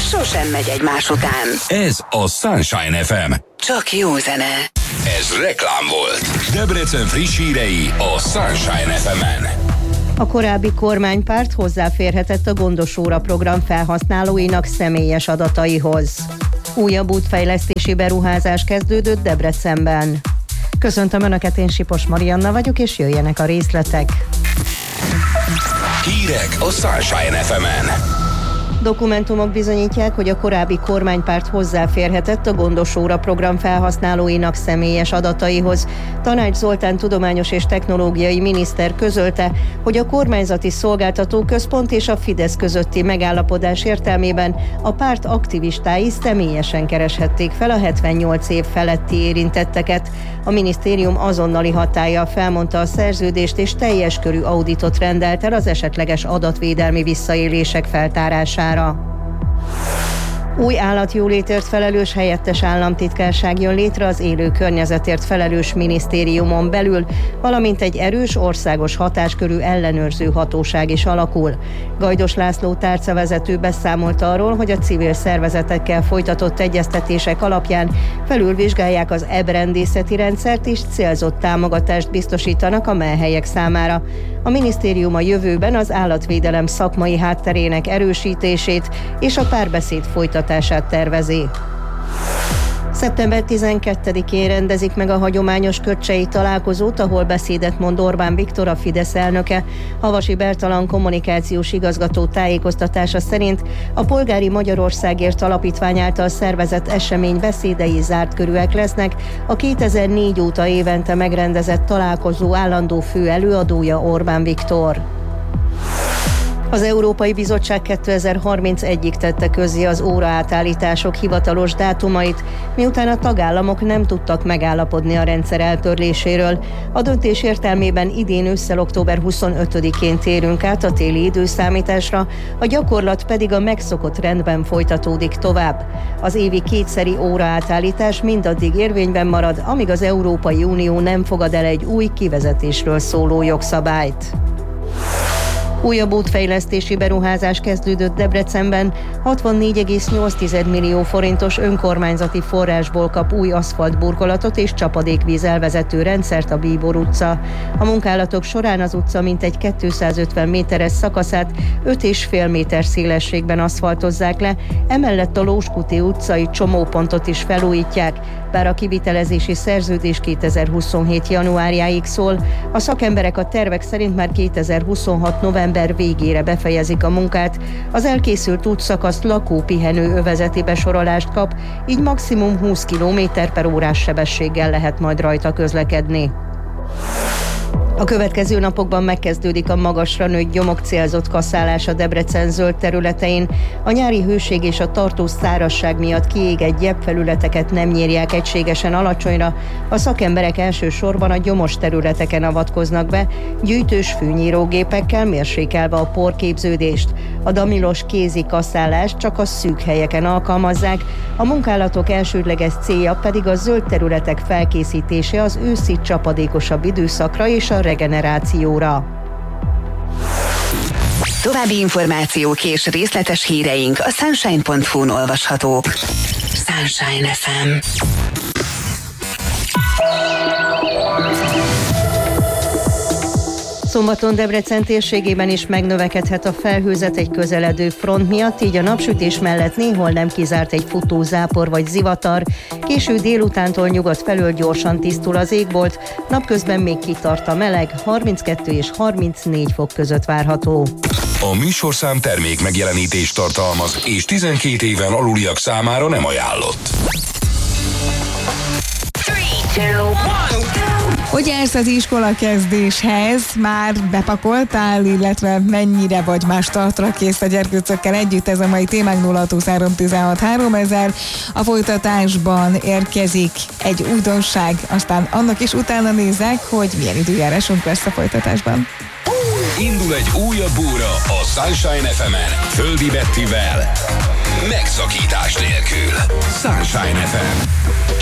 sosem megy egymás után. Ez a Sunshine FM. Csak jó zene. Ez reklám volt. Debrecen friss hírei a Sunshine FM-en. A korábbi kormánypárt hozzáférhetett a Gondos Óra program felhasználóinak személyes adataihoz. Újabb útfejlesztési beruházás kezdődött Debrecenben. Köszöntöm Önöket, én Sipos Marianna vagyok, és jöjjenek a részletek. Hírek a Sunshine FM-en. Dokumentumok bizonyítják, hogy a korábbi kormánypárt hozzáférhetett a Gondos Óra program felhasználóinak személyes adataihoz. Tanács Zoltán tudományos és technológiai miniszter közölte, hogy a kormányzati szolgáltatóközpont és a Fidesz közötti megállapodás értelmében a párt aktivistái személyesen kereshették fel a 78 év feletti érintetteket. A minisztérium azonnali hatállyal felmondta a szerződést és teljes körű auditot rendelt el az esetleges adatvédelmi visszaélések feltárására. Új állatjólétért felelős helyettes államtitkárság jön létre az élő környezetért felelős minisztériumon belül, valamint egy erős országos hatáskörű ellenőrző hatóság is alakul. Gajdos László tárcavezető beszámolt arról, hogy a civil szervezetekkel folytatott egyeztetések alapján felülvizsgálják az ebrendészeti rendszert és célzott támogatást biztosítanak a mellhelyek számára. A minisztérium a jövőben az állatvédelem szakmai hátterének erősítését és a párbeszéd folytatását tervezi. Szeptember 12-én rendezik meg a hagyományos Köcsei találkozót, ahol beszédet mond Orbán Viktor, a Fidesz elnöke. Havasi Bertalan kommunikációs igazgató tájékoztatása szerint a Polgári Magyarországért Alapítvány által szervezett esemény beszédei zárt körűek lesznek. A 2004 óta évente megrendezett találkozó állandó fő előadója Orbán Viktor. Az Európai Bizottság 2031-ig tette közzé az óraátállítások hivatalos dátumait, miután a tagállamok nem tudtak megállapodni a rendszer eltörléséről. A döntés értelmében idén ősszel október 25-én térünk át a téli időszámításra, a gyakorlat pedig a megszokott rendben folytatódik tovább. Az évi kétszeri óraátállítás mindaddig érvényben marad, amíg az Európai Unió nem fogad el egy új kivezetésről szóló jogszabályt. Újabb útfejlesztési beruházás kezdődött Debrecenben, 64,8 millió forintos önkormányzati forrásból kap új aszfaltburkolatot és csapadékvíz elvezető rendszert a Bíbor utca. A munkálatok során az utca mintegy 250 méteres szakaszát 5,5 méter szélességben aszfaltozzák le, emellett a Lóskuti utcai csomópontot is felújítják, bár a kivitelezési szerződés 2027. januárjáig szól. A szakemberek a tervek szerint már 2026. november végére befejezik a munkát. Az elkészült útszakasz lakó-pihenő övezeti besorolást kap, így maximum 20 km/h sebességgel lehet majd rajta közlekedni. A következő napokban megkezdődik a magasra nőtt gyomok célzott kasszálás a Debrecen zöld területein. A nyári hőség és a tartós szárazság miatt kiégett gyepfelületeket nem nyírják egységesen alacsonyra. A szakemberek elsősorban a gyomos területeken avatkoznak be, gyűjtős fűnyírógépekkel mérsékelve a porképződést. A damilos kézi kasszálást csak a szűk helyeken alkalmazzák, a munkálatok elsődleges célja pedig a zöld területek felkészítése az őszi csapadékosabb időszakra és a regenerációra. További információk és részletes híreink a sunshine.hu-n olvashatók. Sunshine FM. Szombaton Debrecen térségében is megnövekedhet a felhőzet egy közeledő front miatt, így a napsütés mellett néhol nem kizárt egy futó zápor vagy zivatar. Késő délutántól nyugat felől gyorsan tisztul az égbolt, napközben még kitart a meleg, 32 és 34 fok között várható. A műsorszám termék megjelenítést tartalmaz, és 12 éven aluliak számára nem ajánlott. 3, 2, 1, Hogy állsz az iskolakezdéshez? Már bepakoltál, illetve mennyire vagy már startra kész a gyerkőcökkel együtt? Ez a mai témánk. 0623 16 3000. A folytatásban érkezik egy újdonság, aztán annak is utána nézek, hogy milyen időjárásunk lesz a folytatásban. Indul egy újabb óra a Sunshine FM-en, Földi Bettivel, megszakítás nélkül. Sunshine FM.